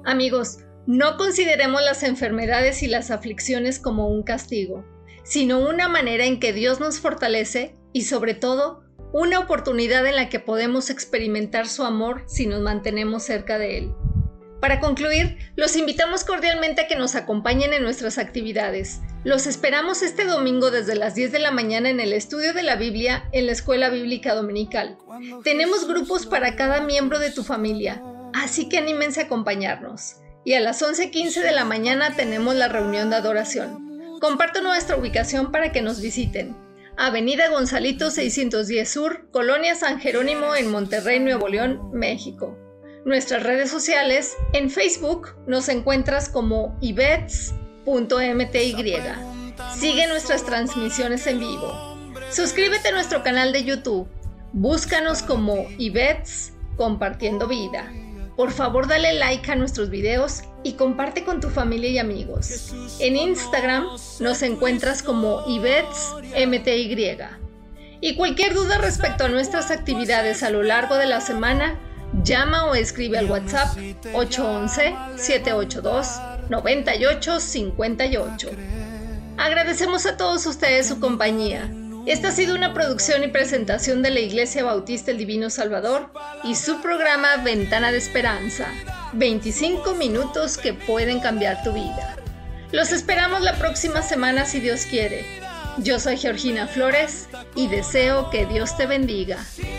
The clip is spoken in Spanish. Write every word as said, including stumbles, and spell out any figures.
Amigos, no consideremos las enfermedades y las aflicciones como un castigo, sino una manera en que Dios nos fortalece y, sobre todo, una oportunidad en la que podemos experimentar su amor si nos mantenemos cerca de Él. Para concluir, los invitamos cordialmente a que nos acompañen en nuestras actividades. Los esperamos este domingo desde las diez de la mañana en el estudio de la Biblia en la Escuela Bíblica Dominical. Tenemos grupos para cada miembro de tu familia, así que anímense a acompañarnos. Y a las once quince de la mañana tenemos la reunión de adoración. Comparto nuestra ubicación para que nos visiten. Avenida Gonzalito seiscientos diez Sur, Colonia San Jerónimo en Monterrey, Nuevo León, México. Nuestras redes sociales, en Facebook nos encuentras como ibets punto m t y. Sigue nuestras transmisiones en vivo. Suscríbete a nuestro canal de YouTube. Búscanos como Ibets Compartiendo Vida. Por favor, dale like a nuestros videos y comparte con tu familia y amigos. En Instagram nos encuentras como ibets punto m t y. Y cualquier duda respecto a nuestras actividades a lo largo de la semana, llama o escribe al WhatsApp ocho once, siete ocho dos, nueve ocho cinco ocho. Agradecemos a todos ustedes su compañía. Esta ha sido una producción y presentación de la Iglesia Bautista El Divino Salvador y su programa Ventana de Esperanza. veinticinco minutos que pueden cambiar tu vida. Los esperamos la próxima semana si Dios quiere. Yo soy Georgina Flores y deseo que Dios te bendiga.